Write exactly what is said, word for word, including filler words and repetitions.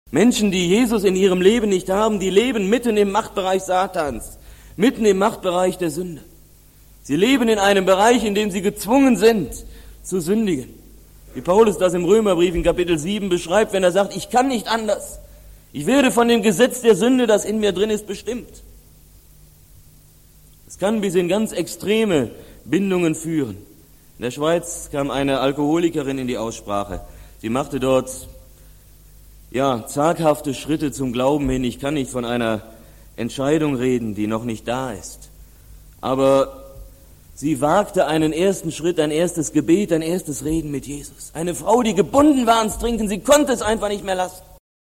Menschen, die Jesus in ihrem Leben nicht haben, die leben mitten im Machtbereich Satans, mitten im Machtbereich der Sünde. Sie leben in einem Bereich, in dem sie gezwungen sind, zu sündigen. Wie Paulus das im Römerbrief in Kapitel sieben beschreibt, wenn er sagt, ich kann nicht anders. Ich werde von dem Gesetz der Sünde, das in mir drin ist, bestimmt. Es kann bis in ganz extreme Bindungen führen. In der Schweiz kam eine Alkoholikerin in die Aussprache. Sie machte dort, ja, zaghafte Schritte zum Glauben hin. Ich kann nicht von einer Entscheidung reden, die noch nicht da ist. Aber sie wagte einen ersten Schritt, ein erstes Gebet, ein erstes Reden mit Jesus. Eine Frau, die gebunden war ans Trinken, sie konnte es einfach nicht mehr lassen.